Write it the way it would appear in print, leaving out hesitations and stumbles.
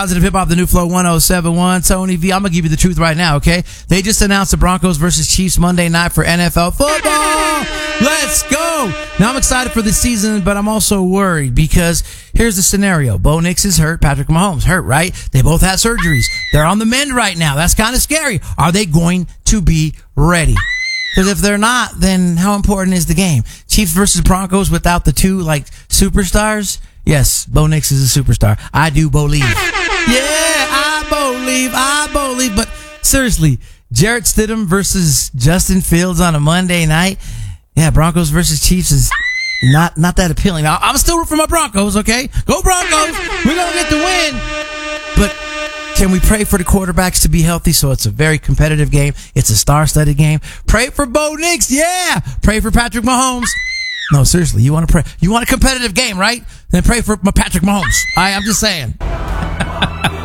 Positive Hip Hop, the new flow 1071. Tony V, I'm going to give you the truth right now, okay? They just announced the Broncos versus Chiefs Monday night for NFL football. Let's go. Now, I'm excited for this season, but I'm also worried because here's the scenario. Bo Nix is hurt. Patrick Mahomes hurt, right? They both had surgeries. They're on the mend right now. That's kind of scary. Are they going to be ready? Because if they're not, then how important is the game? Chiefs versus Broncos without the two, superstars? Yes, Bo Nix is a superstar. I do believe. Yeah, I believe. But seriously, Jarrett Stidham versus Justin Fields on a Monday night. Yeah, Broncos versus Chiefs is not that appealing. Now, I'm still rooting for my Broncos, okay? Go Broncos! We're gonna get the win. But can we pray for the quarterbacks to be healthy so it's a very competitive game? It's a star-studded game. Pray for Bo Nix, yeah! Pray for Patrick Mahomes. No, seriously, you want to pray? You want a competitive game, right? Then pray for Patrick Mahomes. I'm just saying.